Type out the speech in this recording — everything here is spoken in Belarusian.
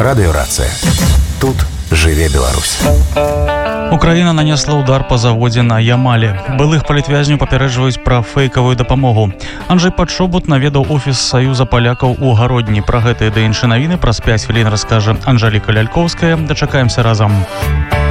Радыёрацыя. Тут жыве Беларусь. Украіна нанесла удар па заводзе на Ямале. Былых палітвязняў папярэджваюць пра фэйкавую дапамогу. Анджэй Падшобут наведаў офіс Саюза палякаў у Гародні. Пра гэтыя ды іншыя навіны праз 5 хвілін раскажа Анжэліка Лялькоўская. Дачакаемся разам.